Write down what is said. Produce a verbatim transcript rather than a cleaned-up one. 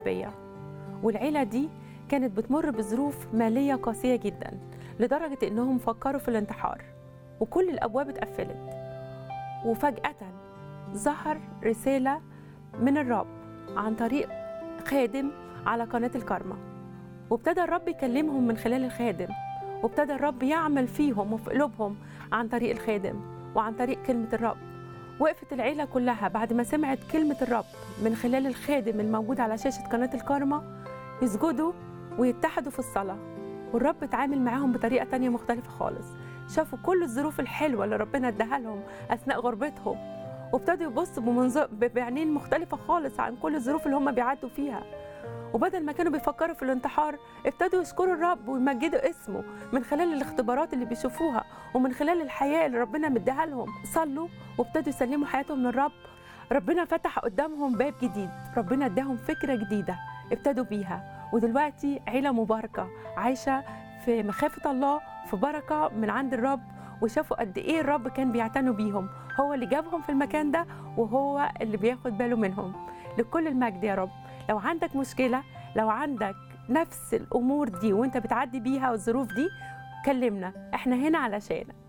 بيا. والعيلة دي كانت بتمر بظروف مالية قاسية جدا لدرجة إنهم فكروا في الانتحار وكل الأبواب اتقفلت. وفجأة ظهر رسالة من الرب عن طريق خادم على قناة الكارما، وابتدى الرب يكلمهم من خلال الخادم، وابتدى الرب يعمل فيهم وفي قلوبهم عن طريق الخادم وعن طريق كلمة الرب. وقفت العيلة كلها بعد ما سمعت كلمة الرب من خلال الخادم الموجود على شاشة قناة الكارما يسجدوا ويتحدوا في الصلاة، والرب اتعامل معاهم بطريقة تانية مختلفة خالص. شافوا كل الظروف الحلوة اللي ربنا اداها لهم أثناء غربتهم، وابتدوا يبصوا بمنظور بعينين مختلفة خالص عن كل الظروف اللي هم بيعدوا فيها. وبدل ما كانوا بيفكروا في الانتحار ابتدوا يشكروا الرب ويمجدوا اسمه من خلال الاختبارات اللي بيشوفوها ومن خلال الحياة اللي ربنا مديها لهم. صلوا وابتدوا يسلموا حياتهم للرب. ربنا فتح قدامهم باب جديد، ربنا اداهم فكرة جديدة ابتدوا بيها، ودلوقتي عيلة مباركة عايشة في مخافة الله، في بركة من عند الرب. وشافوا قد ايه الرب كان بيعتنوا بيهم، هو اللي جابهم في المكان ده وهو اللي بياخد باله منهم. لكل المجد يا رب. لو عندك مشكلة، لو عندك نفس الأمور دي وانت بتعدي بيها والظروف دي، كلمنا، احنا هنا علشانك.